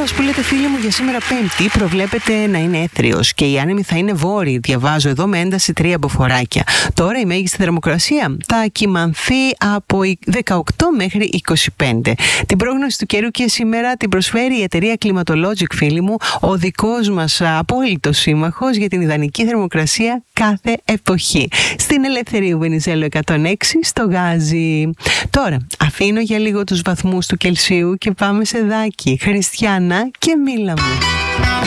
καιρός που λέτε φίλοι μου για σήμερα Πέμπτη προβλέπεται να είναι έθριος και οι άνεμοι θα είναι βόρειοι. Διαβάζω εδώ με ένταση 3 μποφοράκια. Τώρα η μέγιστη θερμοκρασία θα κυμανθεί από 18 μέχρι 25. Την πρόγνωση του καιρού και σήμερα την προσφέρει η εταιρεία Climatologic, φίλοι μου, ο δικός μας απόλυτος σύμμαχος για την ιδανική θερμοκρασία κάθε εποχή. Στην Ελευθερίου Βενιζέλου 106 στο Γάζι. Τώρα αφήνω για λίγο τους βαθμούς του Κελσίου και πάμε σε δάκι. Χριστιανά και μίλα μου.